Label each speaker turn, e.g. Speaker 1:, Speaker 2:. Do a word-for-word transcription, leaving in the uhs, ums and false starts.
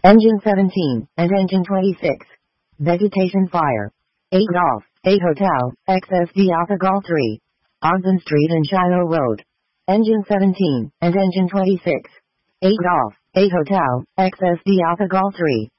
Speaker 1: Engine seventeen, and engine twenty-six. Vegetation fire. eight Golf, eight Hotel, X S D Alpha Golf three. Ogden Street and Shiloh Road. Engine seventeen, and engine twenty-six. eight Golf, eight Hotel, X S D Alpha Golf three.